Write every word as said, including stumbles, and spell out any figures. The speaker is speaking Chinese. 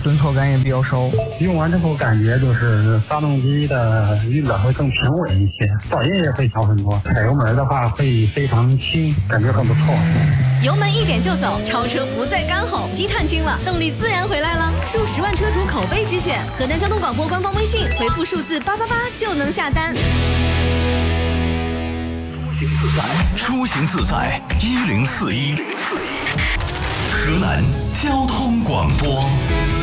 顿挫感也比较少。 用完之后感觉就是发动机的运转会更平稳一些，噪音也会小很多。踩油门的话会非常轻，感觉很不错。 油门一点就走，超车不再干吼，积碳轻了，动力自然回来了。数十万车主口碑之选，河南交通广播官方微信回复数字八八八就能下单。 出行自在一零四一，河南交通广播。